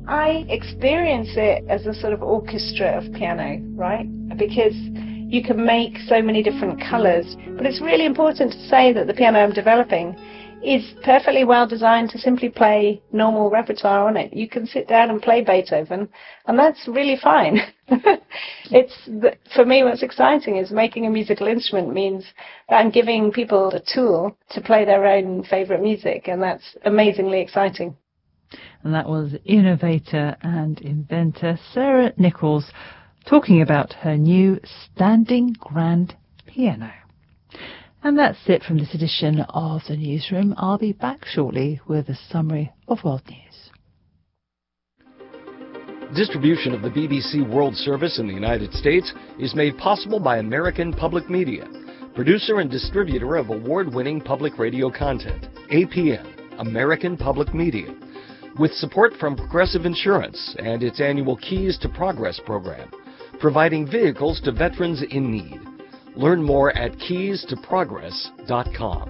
I experience it as a sort of orchestra of piano, right? Because you can make so many different colours, but it's really important to say that the piano I'm developing is perfectly well designed to simply play normal repertoire on it. You can sit down and play Beethoven, and that's really fine. For me, what's exciting is making a musical instrument means that I'm giving people a tool to play their own favourite music, and that's amazingly exciting. And that was innovator and inventor Sarah Nichols talking about her new standing grand piano. And that's it from this edition of the Newsroom. I'll be back shortly with a summary of world news. Distribution of the BBC World Service in the United States is made possible by American Public Media, producer and distributor of award-winning public radio content, APM, American Public Media, with support from Progressive Insurance and its annual Keys to Progress program, providing vehicles to veterans in need. Learn more at keystoprogress.com.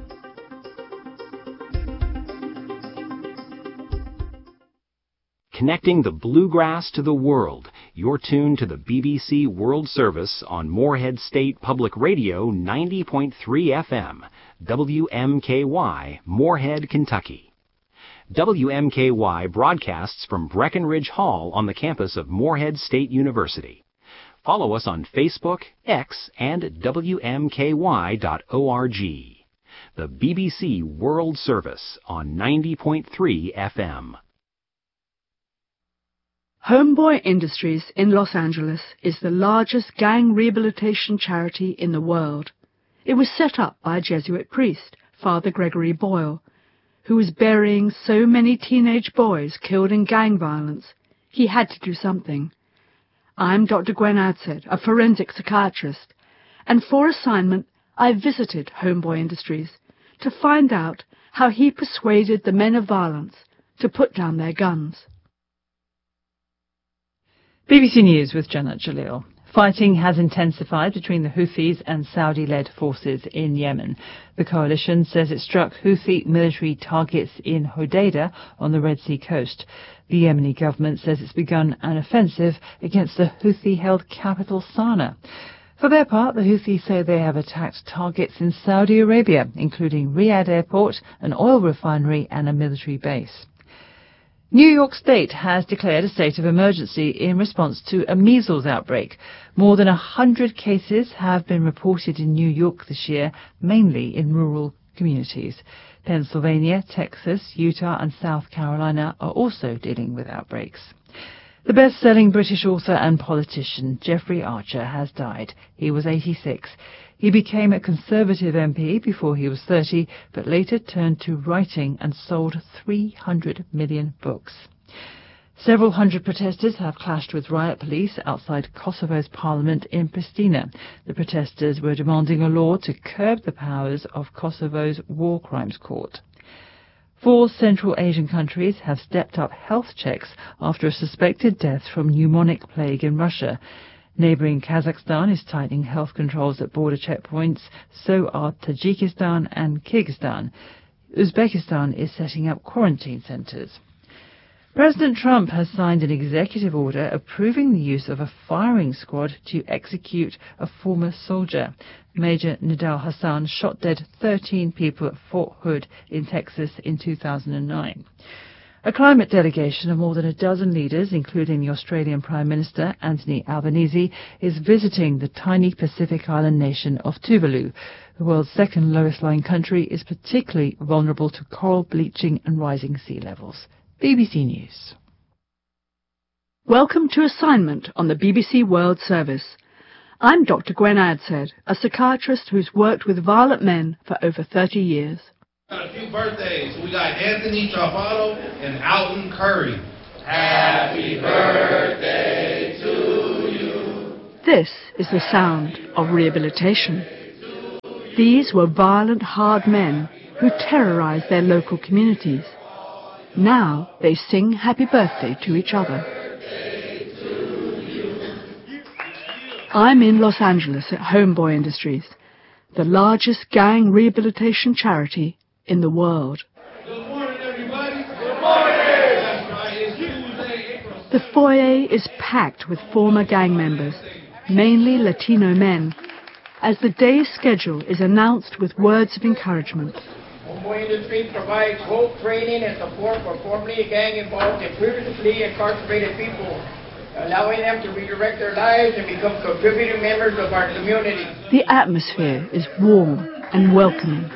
Connecting the bluegrass to the world. You're tuned to the BBC World Service on Morehead State Public Radio 90.3 FM, WMKY, Morehead, Kentucky. WMKY broadcasts from Breckenridge Hall on the campus of Morehead State University. Follow us on Facebook, X, and WMKY.org. The BBC World Service on 90.3 FM. Homeboy Industries in Los Angeles is the largest gang rehabilitation charity in the world. It was set up by a Jesuit priest, Father Gregory Boyle, who was burying so many teenage boys killed in gang violence. He had to do something. I'm Dr. Gwen Adsett, a forensic psychiatrist, and for assignment I visited Homeboy Industries to find out how he persuaded the men of violence to put down their guns. BBC News with Janet Jalil. Fighting has intensified between the Houthis and Saudi-led forces in Yemen. The coalition says it struck Houthi military targets in Hodeidah on the Red Sea coast. The Yemeni government says it's begun an offensive against the Houthi-held capital Sana'a. For their part, the Houthis say they have attacked targets in Saudi Arabia, including Riyadh Airport, an oil refinery and a military base. New York State has declared a state of emergency in response to a measles outbreak. More than 100 cases have been reported in New York this year, mainly in rural communities. Pennsylvania, Texas, Utah and South Carolina are also dealing with outbreaks. The best-selling British author and politician Jeffrey Archer has died. He was 86. He became a Conservative MP before he was 30, but later turned to writing and sold 300 million books. Several hundred protesters have clashed with riot police outside Kosovo's parliament in Pristina. The protesters were demanding a law to curb the powers of Kosovo's war crimes court. 4 Central Asian countries have stepped up health checks after a suspected death from pneumonic plague in Russia. Neighbouring Kazakhstan is tightening health controls at border checkpoints, so are Tajikistan and Kyrgyzstan. Uzbekistan is setting up quarantine centres. President Trump has signed an executive order approving the use of a firing squad to execute a former soldier. Major Nidal Hassan shot dead 13 people at Fort Hood in Texas in 2009. A climate delegation of more than a dozen leaders, including the Australian Prime Minister Anthony Albanese, is visiting the tiny Pacific island nation of Tuvalu. The world's second lowest-lying country is particularly vulnerable to coral bleaching and rising sea levels. BBC News. Welcome to assignment on the BBC World Service. I'm Dr. Gwen Adsett, a psychiatrist who's worked with violent men for over 30 years. Got a few birthdays. We got Anthony Travato and Alton Curry. Happy birthday to you. This is the sound of rehabilitation. These were violent, hard men who terrorized their local communities. Now they sing happy birthday to each other. I'm in Los Angeles at Homeboy Industries, the largest gang rehabilitation charity in the world. Good morning, everybody. Good morning. That's right. It's Tuesday, April The foyer is packed with former gang members, mainly Latino men, as the day's schedule is announced with words of encouragement. Homeboy Industries provides hope, training, and support for formerly gang-involved and previously incarcerated people, allowing them to redirect their lives and become contributing members of our community. The atmosphere is warm and welcoming.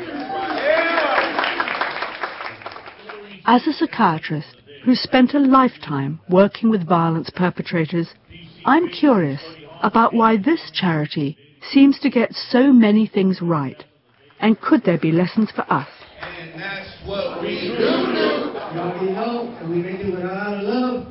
As a psychiatrist who spent a lifetime working with violence perpetrators, I'm curious about why this charity seems to get so many things right. And could there be lessons for us? And that's what we do. We make it with a lot of love.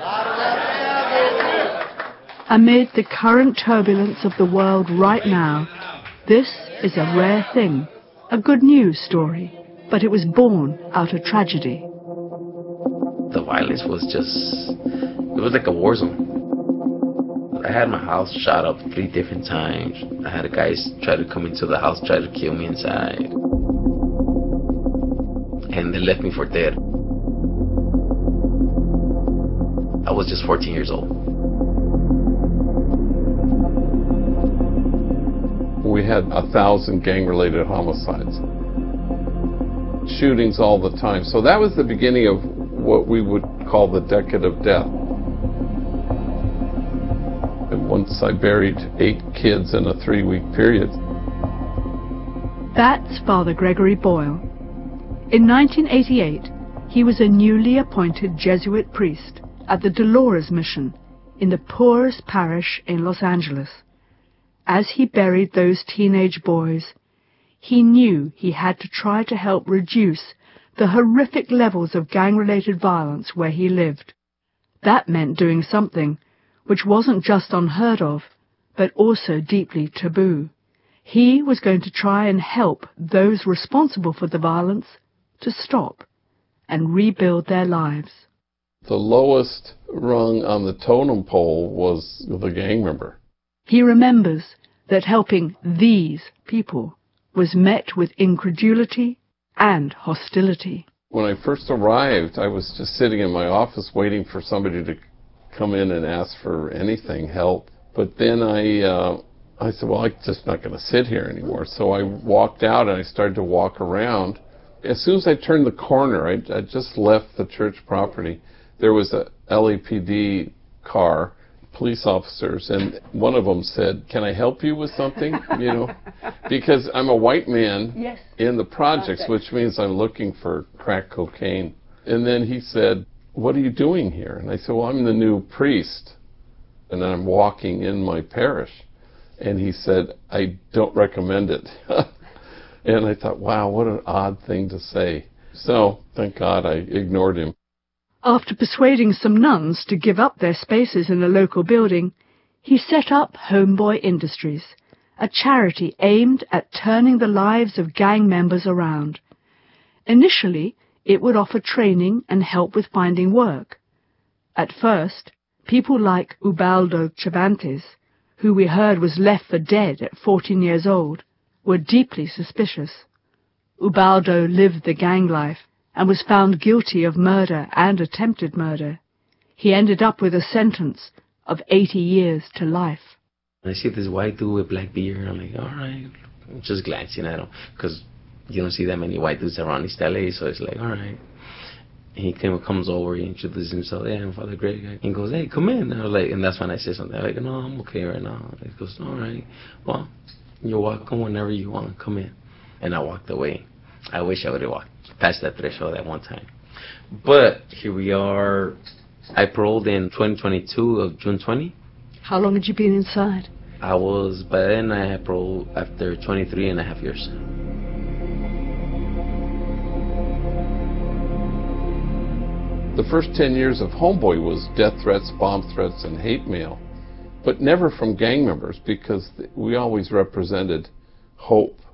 Amid the current turbulence of the world right now, this is a rare thing, a good news story, but it was born out of tragedy. The violence was it was like a war zone. I had my house shot up 3 different times. I had guys try to come into the house, try to kill me inside. And they left me for dead. I was just 14 years old. We had 1,000 gang-related homicides. Shootings all the time. So that was the beginning of what we would call the decade of death. And once I buried 8 kids in a 3-week period. That's Father Gregory Boyle. In 1988, he was a newly appointed Jesuit priest at the Dolores Mission in the poorest parish in Los Angeles. As he buried those teenage boys, he knew he had to try to help reduce the horrific levels of gang-related violence where he lived. That meant doing something which wasn't just unheard of, but also deeply taboo. He was going to try and help those responsible for the violence to stop and rebuild their lives. The lowest rung on the totem pole was the gang member. He remembers that helping these people was met with incredulity and hostility. When I first arrived, I was just sitting in my office waiting for somebody to come in and ask for anything, help. But then I said, well, I'm just not going to sit here anymore. So I walked out and I started to walk around. As soon as I turned the corner, I just left the church property. There was a LAPD car, police officers, and one of them said, can I help you with something? Because I'm a white man in the projects, which means I'm looking for crack cocaine. And then he said, what are you doing here? And I said, well, I'm the new priest, and I'm walking in my parish. And he said, I don't recommend it. And I thought, wow, what an odd thing to say. So, thank God I ignored him. After persuading some nuns to give up their spaces in a local building, he set up Homeboy Industries, a charity aimed at turning the lives of gang members around. Initially, it would offer training and help with finding work. At first, people like Ubaldo Cervantes, who we heard was left for dead at 14 years old, were deeply suspicious. Ubaldo lived the gang life and was found guilty of murder and attempted murder. He ended up with a sentence of 80 years to life. I see this white dude with black beard, I'm like, all right. I'm just glancing at him, because you don't see that many white dudes around East LA, so it's like, all right. And he comes over, he introduces himself, hey, I'm Father Greg. He goes, hey, come in. And I was like, and that's when I said something. I'm like, no, I'm okay right now. He goes, all right, well, you're welcome whenever you want to come in. And I walked away. I wish I would have walked past that threshold at one time. But here we are. I paroled in 2022 of June 20. How long had you been inside? By then I had paroled after 23 and a half years. The first 10 years of Homeboy was death threats, bomb threats, and hate mail, but never from gang members, because we always represented hope